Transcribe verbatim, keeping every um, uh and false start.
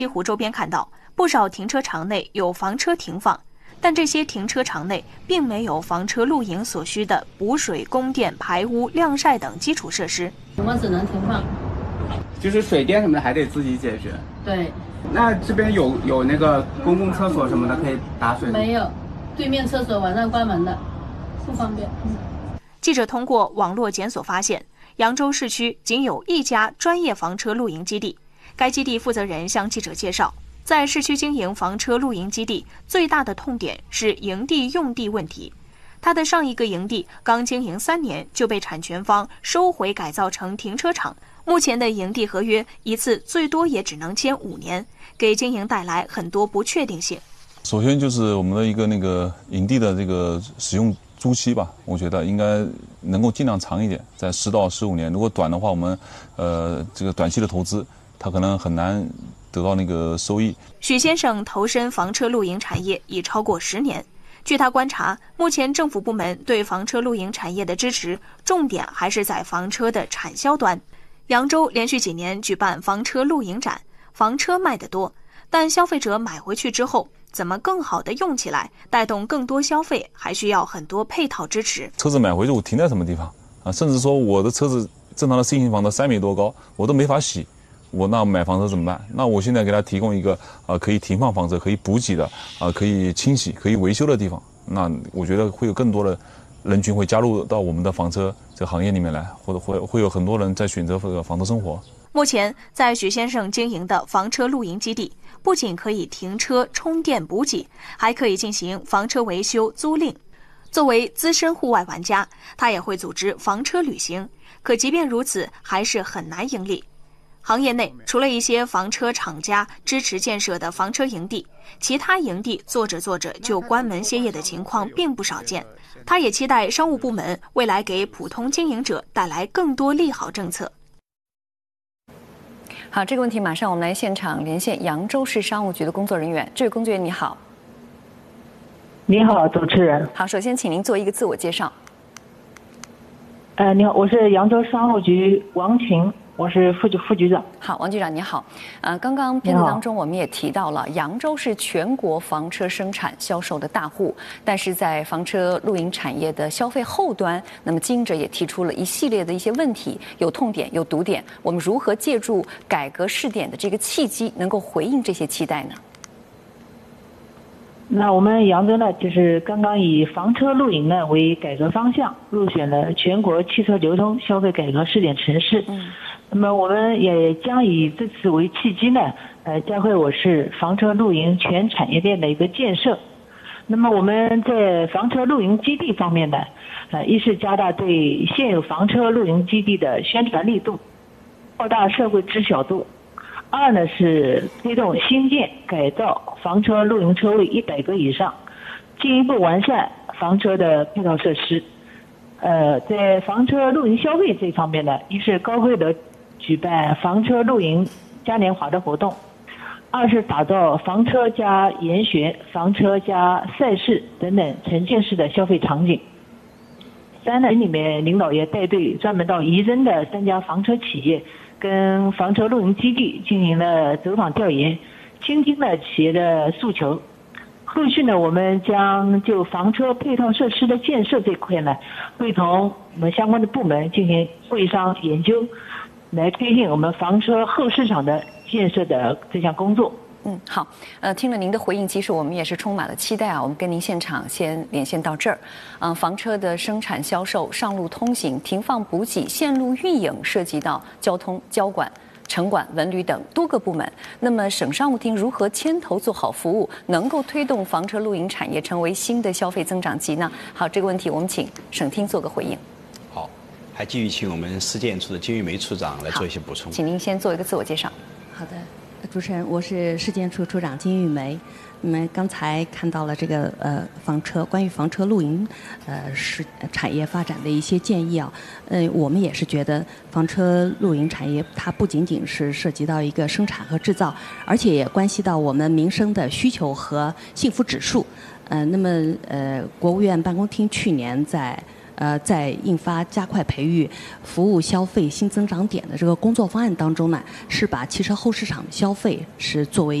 西湖周边看到，不少停车场内有房车停放，但这些停车场内并没有房车露营所需的补水、供电、排污、晾晒等基础设施。 我们只能停放， 就是水电什么的还得自己解决。 对。 那这边有有那个公共厕所什么的可以打水吗？ 没有，对面厕所晚上关门的，不方便。嗯、 记者通过网络检索发现，扬州市区仅有一家专业房车露营基地。该基地负责人向记者介绍，在市区经营房车露营基地最大的痛点是营地用地问题。他的上一个营地刚经营三年就被产权方收回改造成停车场，目前的营地合约一次最多也只能签五年，给经营带来很多不确定性。 首先就是我们的一个那个营地的这个使用租期吧，我觉得应该能够尽量长一点，在十到十五年。如果短的话，我们呃这个短期的投资，它可能很难得到那个收益。 许先生投身房车露营产业已超过十年。据他观察，目前政府部门对房车露营产业的支持，重点还是在房车的产销端。扬州连续几年举办房车露营展，房车卖得多，但消费者买回去之后，怎么更好地用起来，带动更多消费，还需要很多配套支持。 车子买回去我停在什么地方啊？甚至说我的车子正常的 C 型房车三米多高，我都没法洗。我那买房车怎么办？那我现在给他提供一个呃可以停放房车、可以补给的、啊、呃、可以清洗、可以维修的地方。那我觉得会有更多的人群会加入到我们的房车这个行业里面来，或者会会有很多人在选择这个房车生活。 目前在许先生经营的房车露营基地，不仅可以停车、充电、补给，还可以进行房车维修、租赁。作为资深户外玩家，他也会组织房车旅行。可即便如此，还是很难盈利。行业内除了一些房车厂家支持建设的房车营地，其他营地做着做着就关门歇业的情况并不少见。他也期待商务部门未来给普通经营者带来更多利好政策。 好，这个问题马上我们来现场连线扬州市商务局的工作人员。这位工作人员你好。 你好，主持人。 好，首先请您做一个自我介绍。 呃，你好，我是扬州商务局王群。我是副局副局长。 好，王局长你好。呃，刚刚片子当中我们也提到了，扬州是全国房车生产销售的大户，但是在房车露营产业的消费后端，那么经营者也提出了一系列的一些问题，有痛点，有堵点。我们如何借助改革试点的这个契机，能够回应这些期待呢？ 那我们扬州呢，就是刚刚以房车露营呢为改革方向，入选了全国汽车流通消费改革试点城市。嗯。那么我们也将以这次为契机呢，呃，加快我市房车露营全产业链的一个建设。那么我们在房车露营基地方面呢，呃，一是加大对现有房车露营基地的宣传力度，扩大社会知晓度；二呢是推动新建改造房车露营车位一百个以上，进一步完善房车的配套设施。呃，在房车露营消费这方面呢，一是高规格举办房车露营嘉年华的活动，二是打造房车加研学、房车加赛事等等沉浸式的消费场景。三呢，里面领导也带队专门到仪征的三家房车企业跟房车露营基地进行了走访调研，倾听了企业的诉求。后续呢，我们将就房车配套设施的建设这块呢，会同我们相关的部门进行会商研究，来推进我们房车后市场的建设的这项工作。 嗯，好，呃，听了您的回应，其实我们也是充满了期待啊。我们跟您现场先连线到这儿。嗯、呃，房车的生产、销售、上路通行、停放、补给、线路运营，涉及到交通、交管、城管、文旅等多个部门。那么，省商务厅如何牵头做好服务，能够推动房车露营产业成为新的消费增长极呢？好，这个问题我们请省厅做个回应。 好，还继续请我们市建处的金玉梅处长来做一些补充。 请您先做一个自我介绍。 好的。主持人，我是市建处处长金玉梅。你们刚才看到了这个呃房车关于房车露营呃是产业发展的一些建议啊，呃我们也是觉得房车露营产业它不仅仅是涉及到一个生产和制造，而且也关系到我们民生的需求和幸福指数。呃，那么呃国务院办公厅去年在呃，在印发加快培育服务消费新增长点的这个工作方案当中呢，是把汽车后市场消费是作为